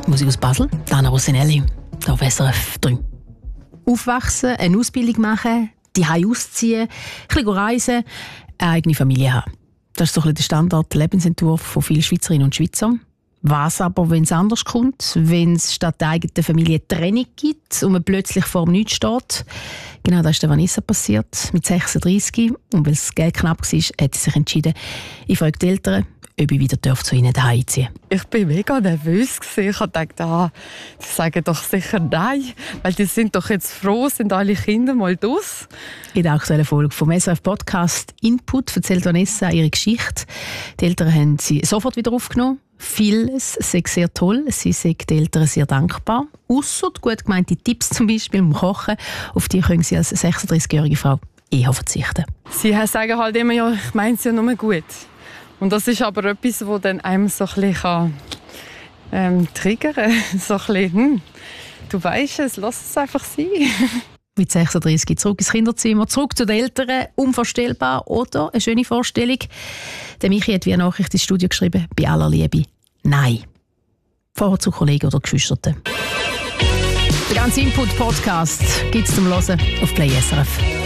Musik aus Basel, Dana Rossinelli, auf SRF 3. Aufwachsen, eine Ausbildung machen, die Hause ausziehen, ein bisschen reisen, eine eigene Familie haben. Das ist so ein bisschen der Standard-Lebensentwurf von vielen Schweizerinnen und Schweizern. Was aber, wenn es anders kommt, wenn es statt der eigenen Familie Trennung gibt und man plötzlich vor dem Nichts steht? Genau das ist der Vanessa passiert, mit 36. Und weil das Geld knapp war, hat sie sich entschieden, ich frage die Eltern, ob ich wieder zu ihnen daheim einziehen darf. Ich war mega nervös. Ich habe gedacht, die sagen doch sicher nein, weil die sind doch jetzt froh, sind alle Kinder mal draus. In der aktuellen Folge vom SRF-Podcast «Input» erzählt Vanessa ihre Geschichte. Die Eltern haben sie sofort wieder aufgenommen. Vieles sei sehr toll, sie sind den Eltern sehr dankbar. Ausser gut gemeinte Tipps zum Beispiel beim Kochen, auf die können sie als 36-jährige Frau eher verzichten. Sie sagen halt immer, ja, ich meine es ja nur gut. Und das ist aber etwas, das dann einem so ein bisschen triggern kann. So ein bisschen, du weisst es, lass es einfach sein. Mit 36 zurück ins Kinderzimmer, zurück zu den Eltern, unvorstellbar oder eine schöne Vorstellung. Der Michi hat wie eine Nachricht ins Studio geschrieben, bei aller Liebe, nein. Vorher zu Kollegen oder Geschwistern. Der ganze Input-Podcast gibt es zum Hören auf Play SRF.